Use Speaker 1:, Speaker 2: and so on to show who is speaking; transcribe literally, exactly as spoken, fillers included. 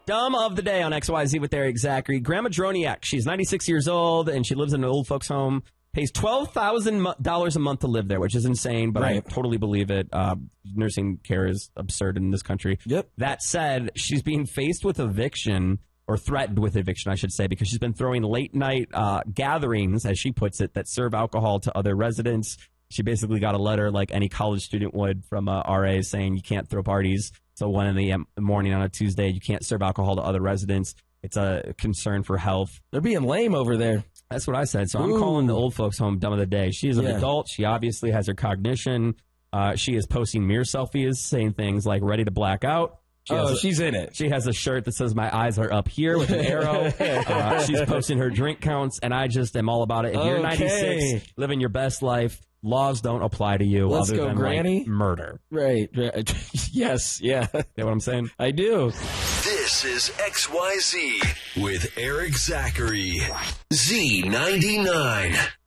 Speaker 1: Dumb of the day on X Y Z with Eric Zachary. Grandma Droniak, she's ninety-six years old, and she lives in an old folks' home. Pays twelve thousand dollars a month to live there, which is insane, but right. I totally believe it. Uh, nursing care is absurd in this country.
Speaker 2: Yep.
Speaker 1: That said, she's being faced with eviction, or threatened with eviction, I should say, because she's been throwing late-night uh, gatherings, as she puts it, that serve alcohol to other residents. She basically got a letter like any college student would from a R A saying you can't throw parties till one in the morning on a Tuesday. You can't serve alcohol to other residents. It's a concern for health.
Speaker 2: They're being lame over there.
Speaker 1: That's what I said. So
Speaker 2: Ooh.
Speaker 1: I'm calling the old folks home dumb of the day. She is an
Speaker 2: Yeah.
Speaker 1: adult. She obviously has her cognition. Uh, she is posting mirror selfies, saying things like ready to black out. She
Speaker 2: oh,
Speaker 1: a,
Speaker 2: she's in it.
Speaker 1: She has a shirt that says my eyes are up here with an arrow. uh, she's posting her drink counts, and I just am all about it. If you're
Speaker 2: Okay.
Speaker 1: ninety-six, living your best life, laws don't apply to you
Speaker 2: Let's
Speaker 1: other
Speaker 2: go,
Speaker 1: than
Speaker 2: Granny.
Speaker 1: like murder.
Speaker 2: Right. right. Yes. Yeah.
Speaker 1: You know what I'm saying?
Speaker 2: I do.
Speaker 3: This is X Y Z with Eric Zachary. Z ninety-nine.